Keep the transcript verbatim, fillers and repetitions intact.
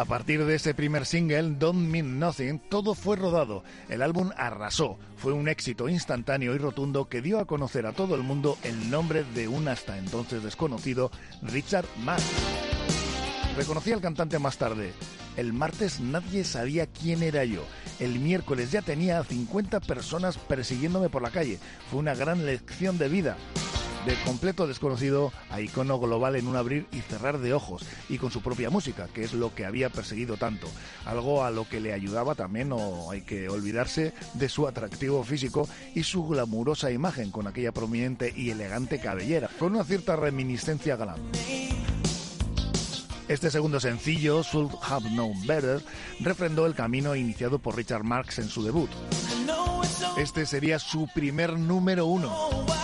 A partir de ese primer single, Don't Mean Nothing, todo fue rodado. El álbum arrasó, fue un éxito instantáneo y rotundo que dio a conocer a todo el mundo el nombre de un hasta entonces desconocido Richard Marx. Reconocí al cantante más tarde. El martes nadie sabía quién era yo. El miércoles ya tenía a cincuenta personas persiguiéndome por la calle. Fue una gran lección de vida. De completo desconocido a icono global en un abrir y cerrar de ojos, y con su propia música, que es lo que había perseguido tanto. Algo a lo que le ayudaba también, no hay que olvidarse, de su atractivo físico y su glamurosa imagen, con aquella prominente y elegante cabellera, con una cierta reminiscencia glam. Este segundo sencillo, Should Have Known Better, refrendó el camino iniciado por Richard Marx en su debut. Este sería su primer número uno.